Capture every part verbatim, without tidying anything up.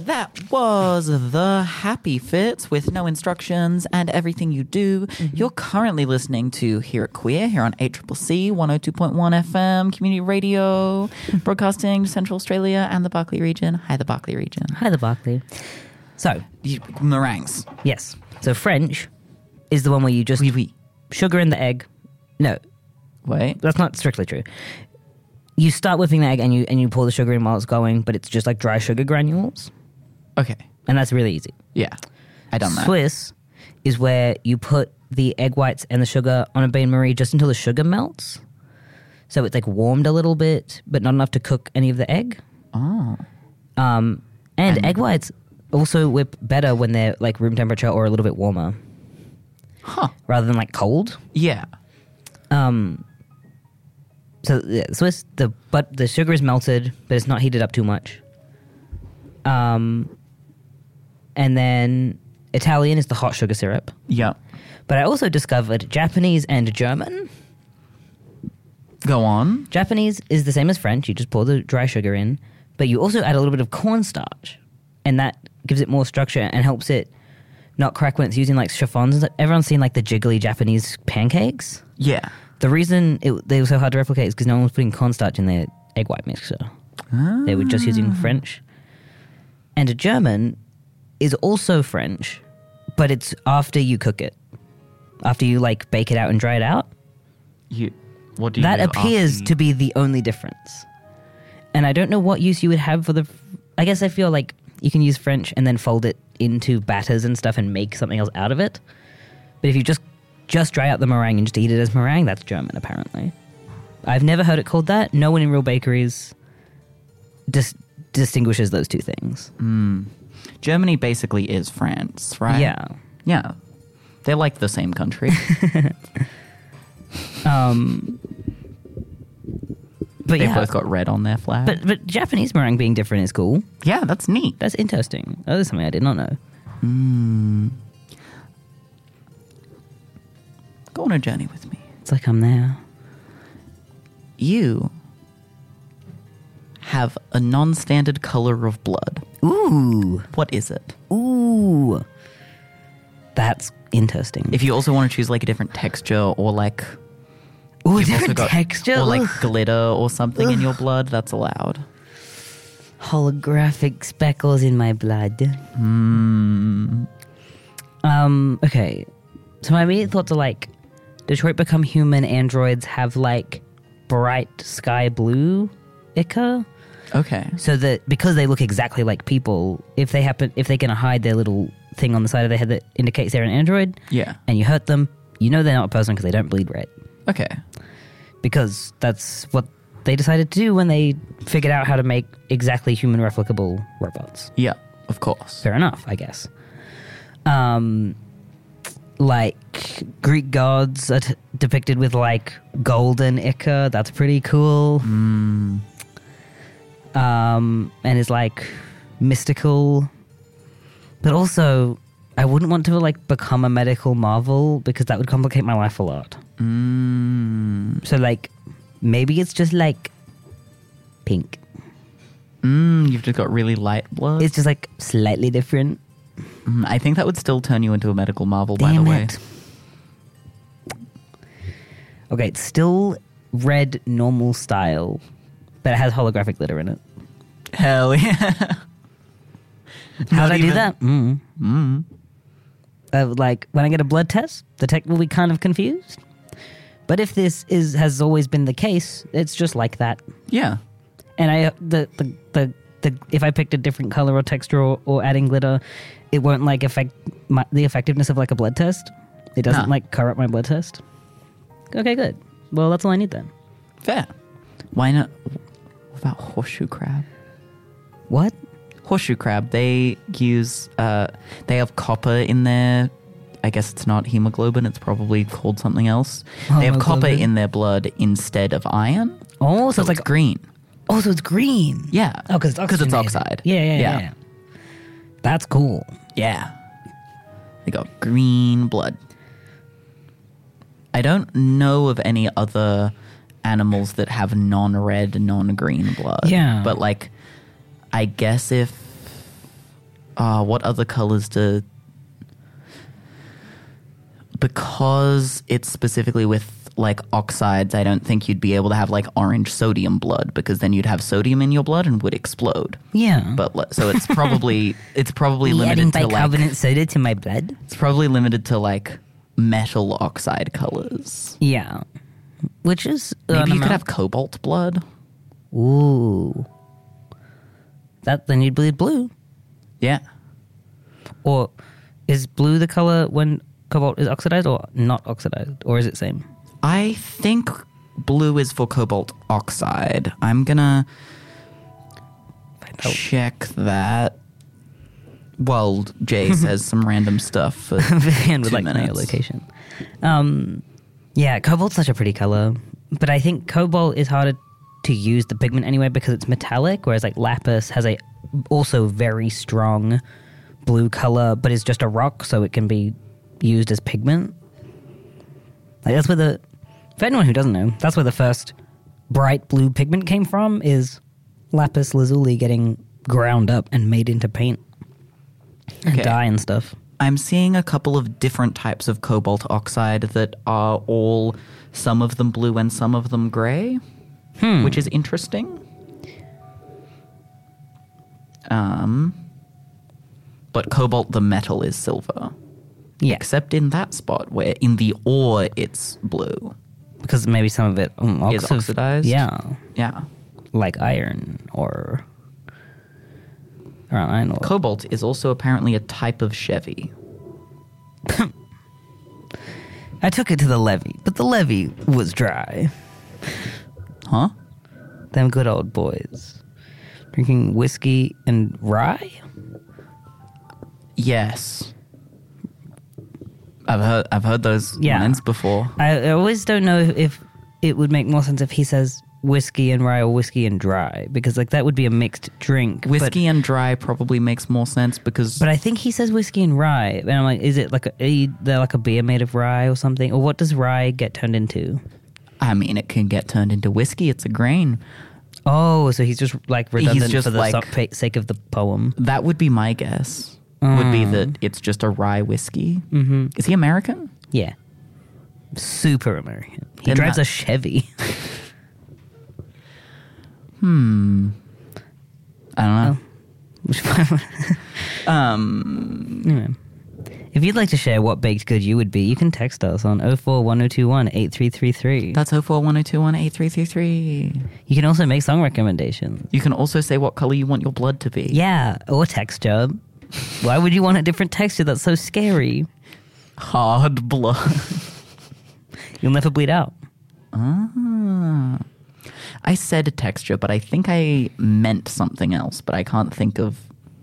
That was the Happy Fits with no instructions and everything you do. Mm-hmm. You're currently listening to Hear It Queer here on eight C C C one oh two point one F M, community radio, broadcasting to Central Australia and the Barkly region. Hi, the Barkly region. Hi, the Barkly. So, you, meringues. Yes. So French is the one where you just oui, oui. sugar in the egg. No. Wait. That's not strictly true. You start whipping the egg and you and you pour the sugar in while it's going, but it's just like dry sugar granules. Okay. And that's really easy. Yeah. I done that. Swiss is where you put the egg whites and the sugar on a bain-marie just until the sugar melts. So it's like warmed a little bit, but not enough to cook any of the egg. Oh. Um, and, and egg whites also whip better when they're like room temperature or a little bit warmer. Huh. Rather than like cold. Yeah. Um. So yeah, Swiss, the but the sugar is melted, but it's not heated up too much. Um, and then Italian is the hot sugar syrup. Yeah. But I also discovered Japanese and German. Go on. Japanese is the same as French. You just pour the dry sugar in, but you also add a little bit of cornstarch, and that gives it more structure and helps it not crack when it's using like chiffons. And stuff. Everyone's seen like the jiggly Japanese pancakes. Yeah. The reason it, they were so hard to replicate is because no one was putting cornstarch in their egg white mixture. Ah. They were just using French. And a German is also French, but it's after you cook it. After you like bake it out and dry it out. You, what do you That do appears after... to be the only difference. And I don't know what use you would have for the... I guess I feel like you can use French and then fold it into batters and stuff and make something else out of it. But if you just just dry out the meringue and just eat it as meringue, that's German apparently. I've never heard it called that. No one in real bakeries dis- distinguishes those two things. Mm. Germany basically is France, right? Yeah. Yeah. They're like the same country. um, but They've yeah. both got red on their flag. But but Japanese meringue being different is cool. Yeah, that's neat. That's interesting. That is something I did not know. Mm. Go on a journey with me. It's like I'm there. You have a non-standard color of blood. Ooh. What is it? Ooh. That's interesting. If you also want to choose like a different texture or like... Ooh, a you've also different got- texture? Or like Ugh. glitter or something Ugh. in your blood, that's allowed. Holographic speckles in my blood. Mm. Um, okay. So my immediate thoughts are like, Detroit Become Human androids have like bright sky blue ichor. Okay. So that because they look exactly like people, if they happen, if they're going to hide their little thing on the side of their head that indicates they're an android, Yeah. and you hurt them, you know they're not a person because they don't bleed red. Okay. Because that's what they decided to do when they figured out how to make exactly human replicable robots. Yeah, of course. Fair enough, I guess. Um, like Greek gods are t- depicted with like golden ichor. That's pretty cool. Mm. Um, and is like mystical, but also I wouldn't want to like become a medical marvel because that would complicate my life a lot. Mm. So like maybe it's just like pink. Mm, you've just got really light blood. It's just like slightly different. Mm, I think that would still turn you into a medical marvel, by the Damn way. it. Okay, it's still red normal style, but it has holographic glitter in it. Hell yeah. How Not did I do even- that? Mm. Mm. Uh, like when I get a blood test, the tech will be kind of confused. But if this is has always been the case, it's just like that. Yeah. And I the the, the, the if I picked a different color or texture or, or adding glitter, it won't like affect my, the effectiveness of like a blood test. It doesn't Nah. like corrupt my blood test. Okay, good. Well, that's all I need then. Fair. Why not? What about horseshoe crab? What? Horseshoe crab, they use, uh, they have copper in their, I guess it's not hemoglobin, it's probably called something else. They have copper Hemoglobin? in their blood instead of iron. Oh, so, So it's like green. oh, so it's green. Yeah. Oh, because it's Because it's oxygenated. oxide. Yeah, yeah, yeah, Yeah. yeah. That's cool. Yeah. They got green blood. I don't know of any other animals that have non-red, non-green blood. Yeah. But, like, I guess if Uh, what other colors do... Because it's specifically with, like, oxides, I don't think you'd be able to have, like, orange sodium blood, because then you'd have sodium in your blood and would explode. Yeah. But le- so it's probably it's probably Are you adding limited to like bicarbonate soda to my blood? it's probably limited to like metal oxide colors. Yeah. Which is Maybe you could have cobalt blood. Ooh. That then you'd bleed blue. Yeah. Or is blue the color when cobalt is oxidized or not oxidized? Or is it same? I think blue is for cobalt oxide. I'm gonna check that. Well, Jay says some random stuff for Vivian would two like to know your minutes. location. Um, yeah, cobalt's such a pretty color. But I think cobalt is harder to use the pigment anyway because it's metallic, whereas like lapis has a also very strong blue color, but it's just a rock, so it can be used as pigment. Like that's where the, for anyone who doesn't know, that's where the first bright blue pigment came from, is lapis lazuli getting ground up and made into paint and Okay. dye and stuff. I'm seeing a couple of different types of cobalt oxide that are all, some of them blue and some of them grey, Hmm. which is interesting. Um, but cobalt, the metal, is silver. Yeah, Except in that spot where in the ore it's blue. because maybe some of it um, Is oxi- oxidized? Yeah, Yeah. like iron or or iron ore. Cobalt is also apparently a type of Chevy. I took it to the levee, but the levee was dry. Huh? Them good old boys drinking whiskey and rye. Yes. I've heard I've heard those Yeah. lines before. I, I always don't know if it would make more sense if he says whiskey and rye or whiskey and dry, because like that would be a mixed drink. Whiskey and dry probably makes more sense because But, but I think he says whiskey and rye, and I'm like, is it like a, are you, they're like a beer made of rye or something, or what does rye get turned into? I mean it can get turned into whiskey. It's a grain. Oh, so he's just like redundant just for the like- so- pa- sake of the poem. That would be my guess. Would be Mm. that it's just a rye whiskey. Mm-hmm. Is he American? Yeah, super American. He Then drives that- a Chevy. Hmm. I don't know. Which- Um. Anyway. If you'd like to share what baked good you would be, you can text us on oh four one oh two one eight three three three. That's oh four one oh two one eight three three three. You can also make song recommendations. You can also say what color you want your blood to be. Yeah, or texture. Why would you want a different texture? That's so scary. Hard blood. You'll never bleed out. Ah. I said texture, but I think I meant something else, but I can't think of...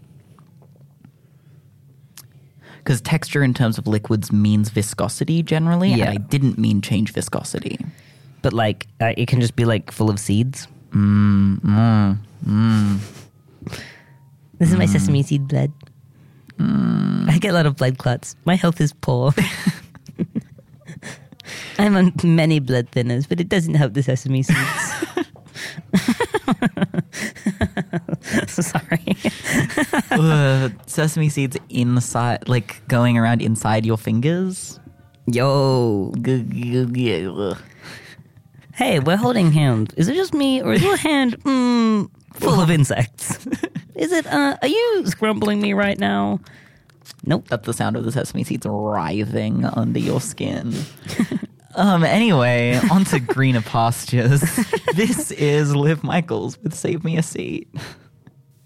Because texture in terms of liquids means viscosity generally, Yeah. and I didn't mean change viscosity. But like, uh, it can just be like full of seeds. Mm, mm, mm. This is my sesame seed blood. I get a lot of blood clots. My health is poor. I'm on many blood thinners, but it doesn't help the sesame seeds. Sorry. uh, sesame seeds inside, like going around inside your fingers. Yo. Hey, we're holding hands. Is it just me, or is your hand mm, full of insects? Is it, uh, are you scrumbling me right now? Nope. That's the sound of the sesame seeds writhing under your skin. um. Anyway, on to greener pastures. This is Liv Michaels with Save Me a Seat.